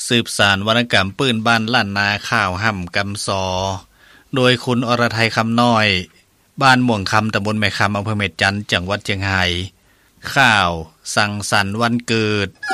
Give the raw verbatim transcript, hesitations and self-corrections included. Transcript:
สืบสานวรรณกรรมปืนบ้านล้านนาข้าวห่ำกำซอโดยคุณอรทัยคำน้อยบ้านม่วงคำตำบลแม่คำอำเภอเม็ดจันทน์จังหวัดเชียงรายข่าวสังสรรค์วันเกิด